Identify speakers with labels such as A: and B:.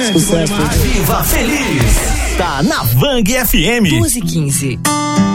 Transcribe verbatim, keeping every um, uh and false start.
A: Sucesso.
B: Viva Feliz. Tá na Vang F M.
C: doze e quinze.